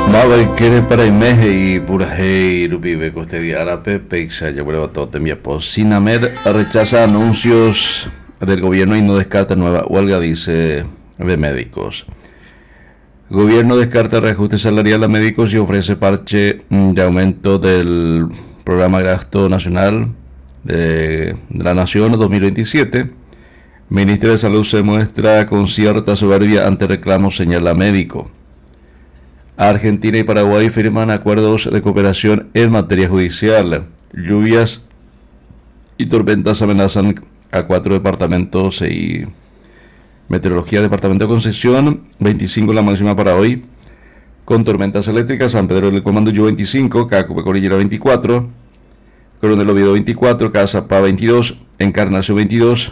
Nava quiere para imeje y purajei rupibe coste árabe peixa ya vuelve todo temia pos Sinamed rechaza anuncios del gobierno y no descarta nueva huelga, dice de médicos. Gobierno descarta reajuste salarial a médicos y ofrece parche de aumento del programa de gasto nacional de la Nación 2027. Ministerio de Salud se muestra con cierta soberbia ante reclamos, señala médico. Argentina y Paraguay firman acuerdos de cooperación en materia judicial. Lluvias y tormentas amenazan a 4 departamentos y meteorología, departamento de Concepción, 25 la máxima para hoy, con tormentas eléctricas. San Pedro del Comando, 25, Caco, Cordillera 24, Coronel Oviedo 24, Cazapá 22, Encarnación 22,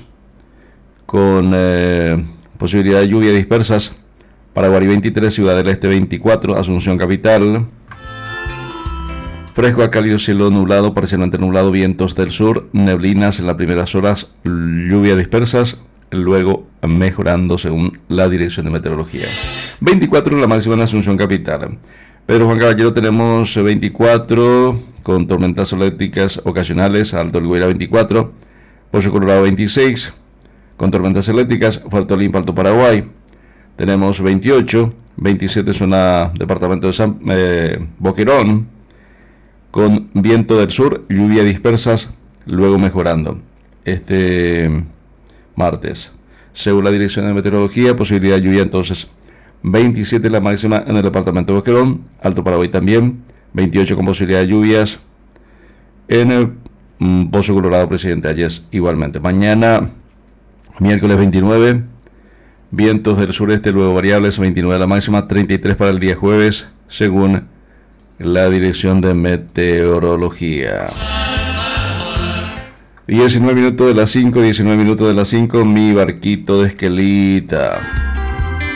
con posibilidad de lluvia dispersas. Paraguay 23, Ciudad del Este 24, Asunción Capital. Fresco a cálido, cielo nublado, parcialmente nublado, vientos del sur, neblinas en las primeras horas, lluvia dispersas, luego mejorando según la Dirección de Meteorología. 24 la máxima en Asunción Capital. Pedro Juan Caballero tenemos 24, con tormentas eléctricas ocasionales, Alto El Guaira 24, Pozo Colorado 26, con tormentas eléctricas, Puerto Limpa, Alto Paraguay. Tenemos 28, 27 zona departamento de San Boquerón, con viento del sur, lluvia dispersas, luego mejorando. Este martes, según la Dirección de Meteorología, posibilidad de lluvia entonces 27 la máxima en el departamento de Boquerón, Alto Paraguay también, 28 con posibilidad de lluvias en el Pozo Colorado, Presidente Hayes igualmente. Mañana, miércoles 29, vientos del sureste, luego variables, 29 la máxima, 33 para el día jueves, según la Dirección de Meteorología. 19 minutos de las 5, 19 minutos de las 5, mi barquito de Esquelita.